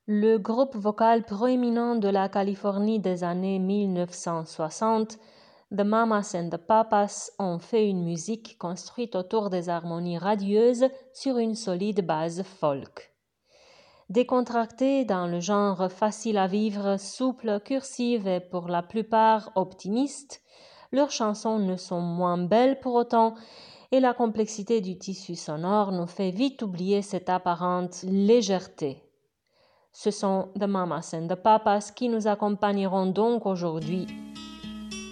Le groupe vocal proéminent de la Californie des années 1960, The Mamas and the Papas, ont fait une musique construite autour des harmonies radieuses sur une solide base folk. Décontractées dans le genre facile à vivre, souple, cursive et pour la plupart optimiste, leurs chansons ne sont moins belles pour autant et la complexité du tissu sonore nous fait vite oublier cette apparente légèreté. Ce sont The Mamas and the Papas qui nous accompagneront donc aujourd'hui